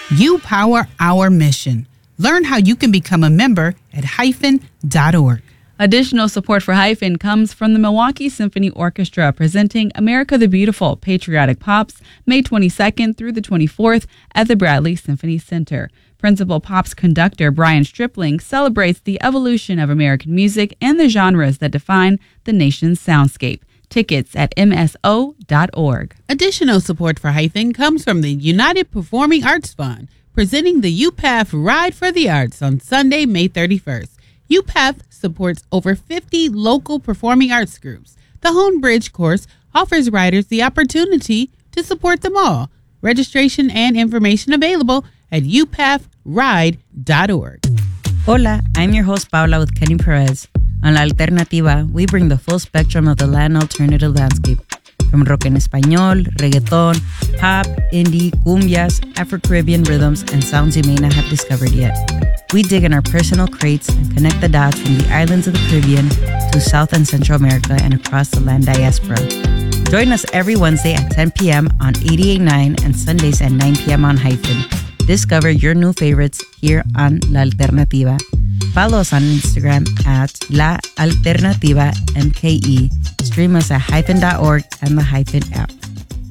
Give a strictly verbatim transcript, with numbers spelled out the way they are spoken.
You power our mission. Learn how you can become a member at hyphen dot org. Additional support for Hyphen comes from the Milwaukee Symphony Orchestra presenting America the Beautiful Patriotic Pops May twenty-second through the twenty-fourth at the Bradley Symphony Center. Principal Pops conductor Brian Stripling celebrates the evolution of American music and the genres that define the nation's soundscape. Tickets at M S O dot org. Additional support for Hyphen comes from the United Performing Arts Fund, presenting the U P A F Ride for the Arts on Sunday, May thirty-first. U P A F supports over fifty local performing arts groups. The Hone Bridge course offers riders the opportunity to support them all. Registration and information available at U P A F ride dot org. Hola, I'm your host Paula with Kenny Perez. On La Alternativa, we bring the full spectrum of the Latin alternative landscape. From rock en español, reggaeton, pop, indie, cumbias, Afro-Caribbean rhythms, and sounds you may not have discovered yet. We dig in our personal crates and connect the dots from the islands of the Caribbean to South and Central America and across the land diaspora. Join us every Wednesday at ten p.m. on eighty-eight point nine and Sundays at nine p.m. on Hyphen. Discover your new favorites here on La Alternativa. Follow us on Instagram at La Alternativa M K E. Stream us at hyphen dot org and the Hyphen app.